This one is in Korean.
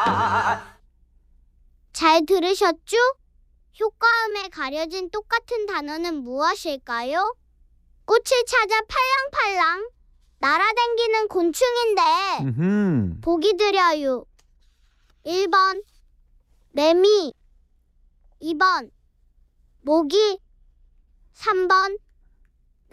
잘 들으셨죠? 효과음에 가려진 똑같은 단어는 무엇일까요? 꽃을 찾아 팔랑팔랑 날아다니는 곤충인데 보기 드려요. 1번 매미, 2번 모기, 3번